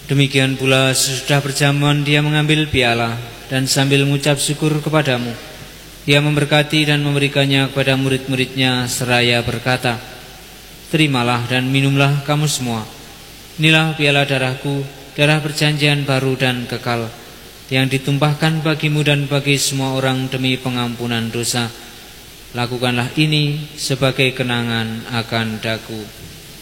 Demikian pula sesudah berjamuan dia mengambil piala dan sambil mengucap syukur kepadamu, dia memberkati dan memberikannya kepada murid-muridnya seraya berkata, "Terimalah dan minumlah kamu semua. Inilah piala darahku, darah perjanjian baru dan kekal, yang ditumpahkan bagimu dan bagi semua orang demi pengampunan dosa. Lakukanlah ini sebagai kenangan akan daku."